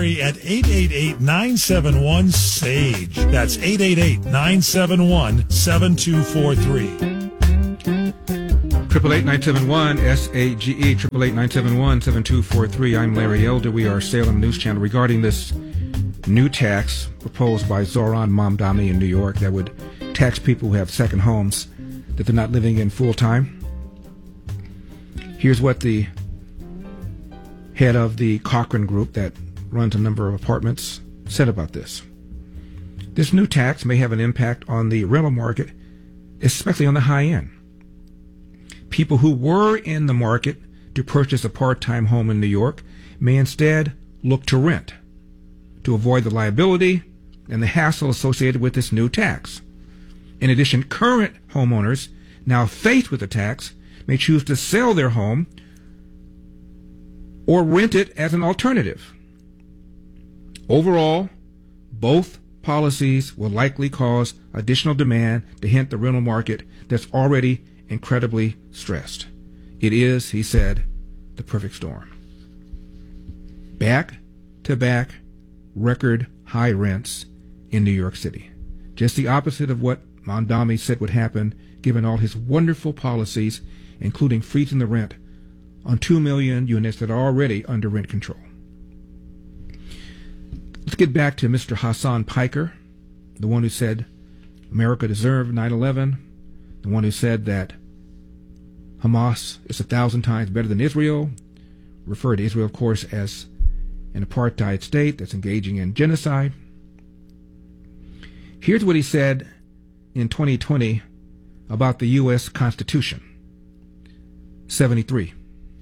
Larry at 888-971-SAGE. That's 888-971-7243. 888-971-SAGE, 888-971-7243. I'm Larry Elder. We are Salem News Channel regarding this new tax proposed by Zohran Mamdani in New York that would tax people who have second homes that they're not living in full time. Here's what the head of the Cochrane Group that runs a number of apartments said about this. This new tax may have an impact on the rental market, especially on the high end. People who were in the market to purchase a part-time home in New York may instead look to rent to avoid the liability and the hassle associated with this new tax. In addition, current homeowners now faced with the tax may choose to sell their home or rent it as an alternative. Overall, both policies will likely cause additional demand to hit the rental market that's already incredibly stressed. It is, he said, the perfect storm. Back-to-back record high rents in New York City. Just the opposite of what Mamdani said would happen given all his wonderful policies, including freezing the rent on 2 million units that are already under rent control. Let's get back to Mr. Hassan Piker, the one who said America deserved 9/11, the one who said that Hamas is 1,000 times better than Israel, referred to Israel, of course, as an apartheid state that's engaging in genocide. Here's what he said in 2020 about the U.S. Constitution, 73.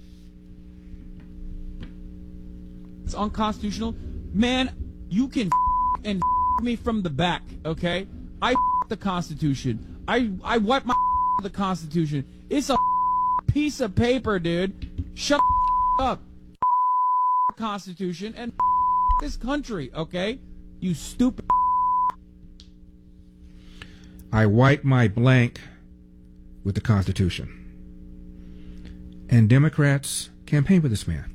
It's unconstitutional. Man, you can and me from the back, okay? I the Constitution. I wipe my the Constitution. It's a piece of paper, dude. Shut up. Constitution and this country, okay? You stupid. I wipe my blank with the Constitution. And Democrats campaign with this man.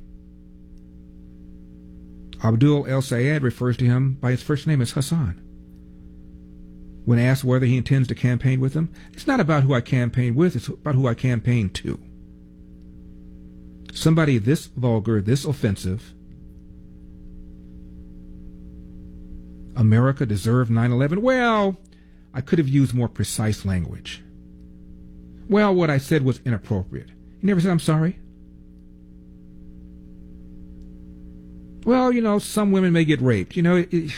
Abdul El Sayed refers to him by his first name as Hassan. When asked whether he intends to campaign with him, it's not about who I campaign with, it's about who I campaign to. Somebody this vulgar, this offensive. America deserved 9/11. Well, I could have used more precise language. Well, what I said was inappropriate. You never said I'm sorry? Well, you know, some women may get raped. You know, it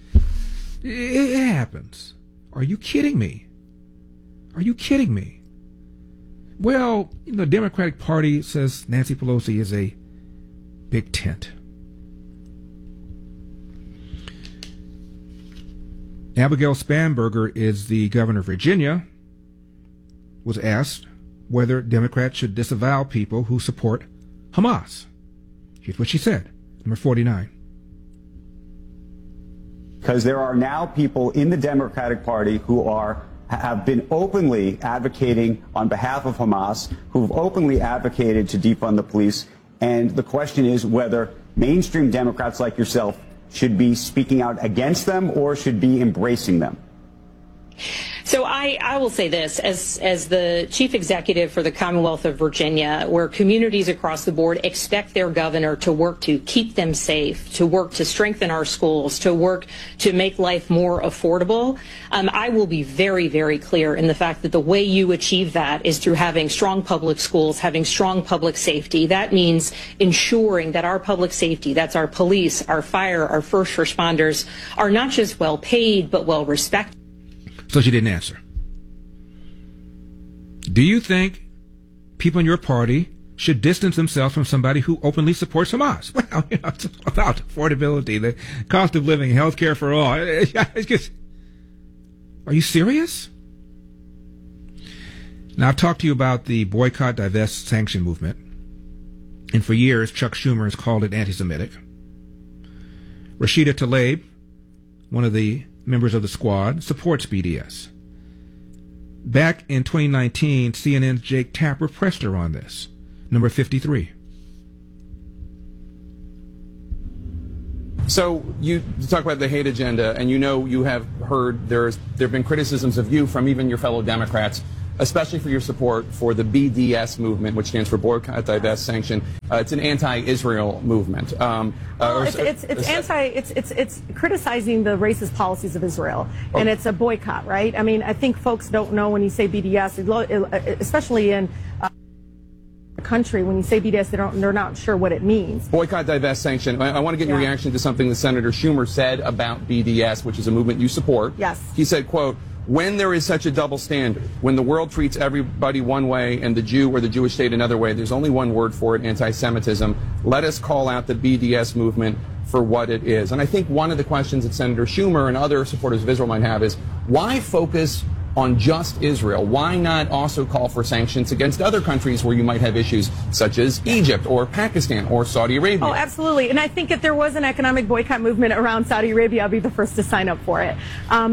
happens. Are you kidding me? Are you kidding me? Well, you know, the Democratic Party says Nancy Pelosi is a big tent. Abigail Spanberger is the governor of Virginia, was asked whether Democrats should disavow people who support Hamas. Here's what she said, number 49. Because there are now people in the Democratic Party who have been openly advocating on behalf of Hamas, who've openly advocated to defund the police. And the question is whether mainstream Democrats like yourself should be speaking out against them or should be embracing them. So I will say this, as the chief executive for the Commonwealth of Virginia, where communities across the board expect their governor to work to keep them safe, to work to strengthen our schools, to work to make life more affordable, I will be very, very clear in the fact that the way you achieve that is through having strong public schools, having strong public safety. That means ensuring that our public safety, that's our police, our fire, our first responders, are not just well paid, but well respected. So she didn't answer. Do you think people in your party should distance themselves from somebody who openly supports Hamas? Well, you know, it's about affordability, the cost of living, health care for all. It's just, are you serious? Now, I've talked to you about the boycott, divest, sanction movement. And for years, Chuck Schumer has called it anti-Semitic. Rashida Tlaib, one of the members of the squad, supports BDS. Back in 2019, CNN's Jake Tapper pressed her on this. Number 53. So you talk about the hate agenda, and you have heard there have been criticisms of you from even your fellow Democrats, especially for your support for the BDS movement, which stands for Boycott, Divest, Sanction. It's an anti-Israel movement. It's criticizing the racist policies of Israel, and it's a boycott, right? I mean, I think folks don't know when you say BDS, especially in country, when you say BDS, they're not sure what it means. Boycott, divest, sanction. I want to get your reaction to something that Senator Schumer said about BDS, which is a movement you support. Yes. He said, quote, "When there is such a double standard, when the world treats everybody one way and the Jew or the Jewish state another way, there's only one word for it, anti-Semitism. Let us call out the BDS movement for what it is." And I think one of the questions that Senator Schumer and other supporters of Israel might have is, why focus on just Israel? Why not also call for sanctions against other countries where you might have issues, such as Egypt or Pakistan or Saudi Arabia? Oh, absolutely. And I think if there was an economic boycott movement around Saudi Arabia, I'll be the first to sign up for it.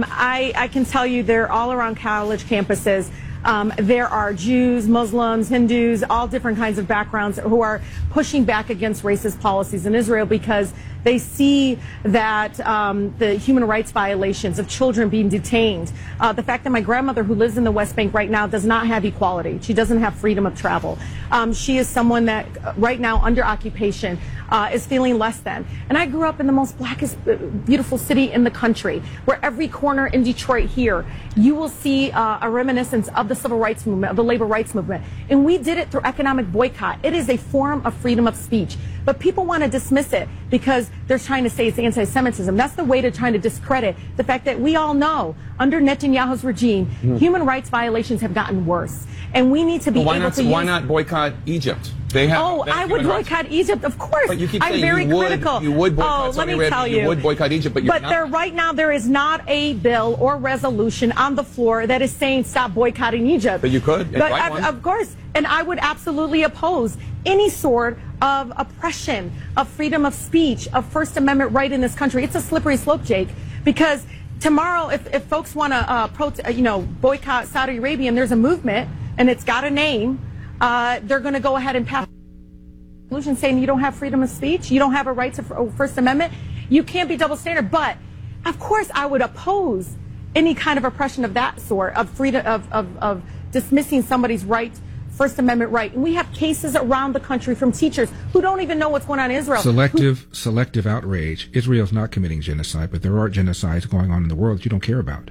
I can tell you they're all around college campuses. There are Jews, Muslims, Hindus, all different kinds of backgrounds who are pushing back against racist policies in Israel because they see that the human rights violations of children being detained, the fact that my grandmother who lives in the West Bank right now does not have equality. She doesn't have freedom of travel. She is someone that right now under occupation is feeling less than. And I grew up in the most blackest, beautiful city in the country, where every corner in Detroit here, you will see a reminiscence of the civil rights movement, of the labor rights movement. And we did it through economic boycott. It is a form of freedom of speech. But people want to dismiss it because they're trying to say it's anti-Semitism. That's the way to trying to discredit the fact that we all know under Netanyahu's regime, human rights violations have gotten worse. And we need to be able to use... Why not boycott Egypt? They have, I would boycott Egypt, of course. But you keep saying I'm very critical. You would boycott Saudi Arabia, you would boycott Egypt, but you're not. But right now there is not a bill or resolution on the floor that is saying stop boycotting Egypt. But you could. But of course. And I would absolutely oppose any sort of oppression, of freedom of speech, of First Amendment right in this country. It's a slippery slope, Jake, because tomorrow if folks want to boycott Saudi Arabia and there's a movement and it's got a name, they're going to go ahead and pass a resolution saying you don't have freedom of speech, you don't have a right to First Amendment, you can't be double standard. But of course I would oppose any kind of oppression of that sort, of freedom of dismissing somebody's right, First Amendment right. And we have cases around the country from teachers who don't even know what's going on in Israel. Selective outrage. Israel's not committing genocide, but there are genocides going on in the world that you don't care about.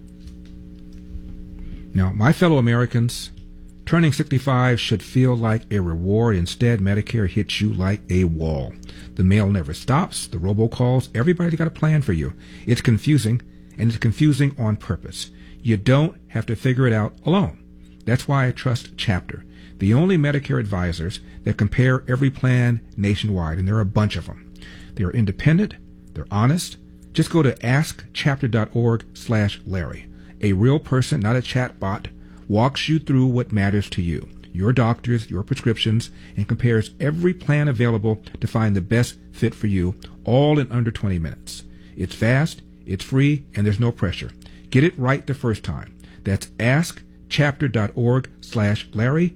Now, my fellow Americans, turning 65 should feel like a reward. Instead, Medicare hits you like a wall. The mail never stops. The robocalls. Everybody's got a plan for you. It's confusing, and it's confusing on purpose. You don't have to figure it out alone. That's why I trust Chapter, the only Medicare advisors that compare every plan nationwide, and there are a bunch of them. They are independent. They're honest. Just go to askchapter.org/Larry. A real person, not a chat bot, walks you through what matters to you, your doctors, your prescriptions, and compares every plan available to find the best fit for you, all in under 20 minutes. It's fast, it's free, and there's no pressure. Get it right the first time. That's askchapter.org/Larry,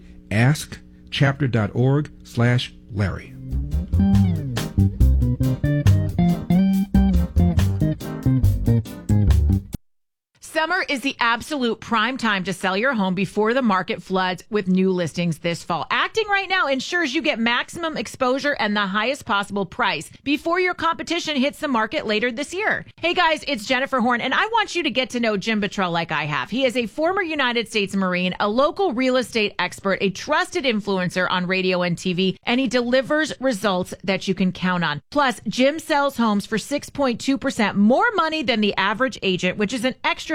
askchapter.org/Larry. Summer is the absolute prime time to sell your home before the market floods with new listings this fall. Acting right now ensures you get maximum exposure and the highest possible price before your competition hits the market later this year. Hey guys, it's Jennifer Horn, and I want you to get to know Jim Buttrell like I have. He is a former United States Marine, a local real estate expert, a trusted influencer on radio and TV, and he delivers results that you can count on. Plus, Jim sells homes for 6.2% more money than the average agent, which is an extra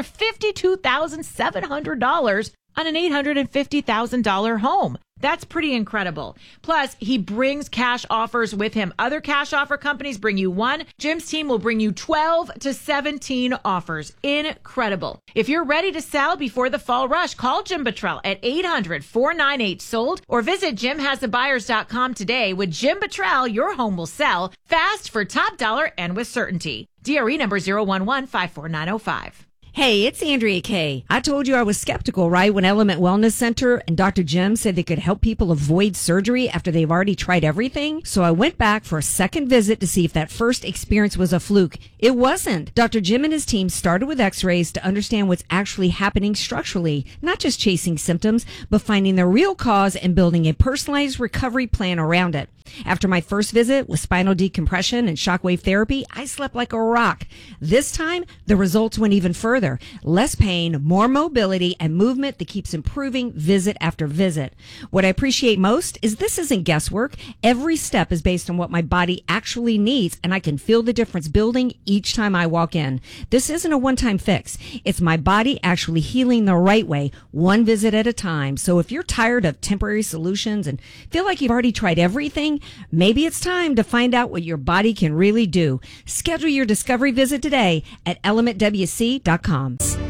$52,700 on an $850,000 home. That's pretty incredible. Plus, he brings cash offers with him. Other cash offer companies bring you one. Jim's team will bring you 12 to 17 offers. Incredible. If you're ready to sell before the fall rush, call Jim Buttrell at 800-498-SOLD or visit JimHasTheBuyers.com today. With Jim Buttrell, your home will sell fast for top dollar and with certainty. DRE number 011-54905. Hey, it's Andrea Kay. I told you I was skeptical, right, when Element Wellness Center and Dr. Jim said they could help people avoid surgery after they've already tried everything. So I went back for a second visit to see if that first experience was a fluke. It wasn't. Dr. Jim and his team started with x-rays to understand what's actually happening structurally, not just chasing symptoms, but finding the real cause and building a personalized recovery plan around it. After my first visit with spinal decompression and shockwave therapy, I slept like a rock. This time, the results went even further. Less pain, more mobility, and movement that keeps improving visit after visit. What I appreciate most is this isn't guesswork. Every step is based on what my body actually needs, and I can feel the difference building each time I walk in. This isn't a one-time fix. It's my body actually healing the right way, one visit at a time. So if you're tired of temporary solutions and feel like you've already tried everything, maybe it's time to find out what your body can really do. Schedule your discovery visit today at elementwc.com.